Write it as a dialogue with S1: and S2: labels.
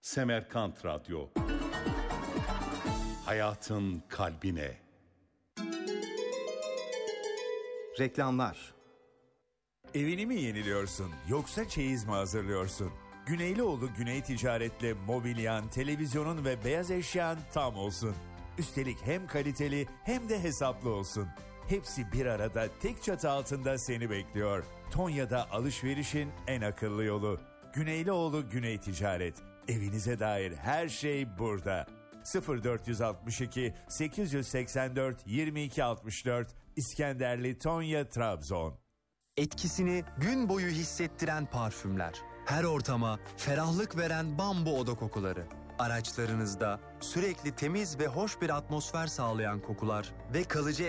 S1: Semerkant Radyo. Hayatın kalbine.
S2: Reklamlar.
S3: Evini mi yeniliyorsun yoksa çeyiz mi hazırlıyorsun? Güneylioğlu Güney Ticaret'le mobilyan, televizyonun ve beyaz eşyan tam olsun. Üstelik hem kaliteli hem de hesaplı olsun. Hepsi bir arada tek çatı altında seni bekliyor. Tonya'da alışverişin en akıllı yolu. Güneylioğlu Güney Ticaret. Evinize dair her şey burada. 0462 884 2264 İskenderli Tonya Trabzon.
S2: Etkisini gün boyu hissettiren parfümler. Her ortama ferahlık veren bambu oda kokuları. Araçlarınızda sürekli temiz ve hoş bir atmosfer sağlayan kokular ve kalıcı